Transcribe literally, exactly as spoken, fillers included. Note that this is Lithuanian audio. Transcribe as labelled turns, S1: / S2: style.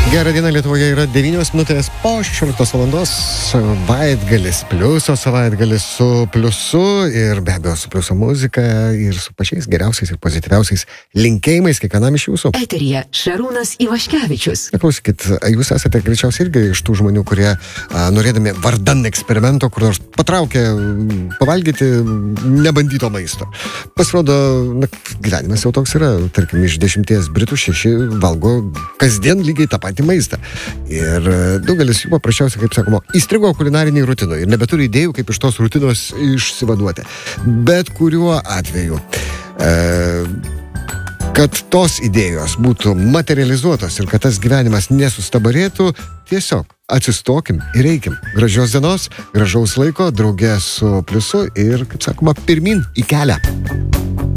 S1: Gerą dieną, Lietuvoje yra devynios minutės po šešioliktos valandos, savaitgalis, pliuso savaitgalis su pliusu ir be abejo su pliuso muzika ir su pačiais geriausiais ir pozityviausiais linkėjimais kiekvienam iš jūsų.
S2: Eteryje Šarūnas Ivaškevičius.
S1: Klausykit, jūs esate greičiausiai irgi iš tų žmonių, kurie a, norėdami vardan eksperimento, kur nors patraukė pavalgyti nebandyto maisto. Pasirodo, na, gyvenimas jau toks yra, tarkim, iš dešimties britų šeši valgo kasdien lygiai tą patį maistą. Ir daugelis jų paprasčiausiai, kaip sakoma, įstrigo kulinariniai rutinoj ir nebeturi idėjų, kaip iš tos rutinos išsivaduoti. Bet kuriuo atveju, e, kad tos idėjos būtų materializuotos ir kad tas gyvenimas nesustabarėtų, tiesiog atsistokim ir eikim. Gražios dienos, gražaus laiko, drauge su pliusu ir, kaip sakoma, pirmin į kelią.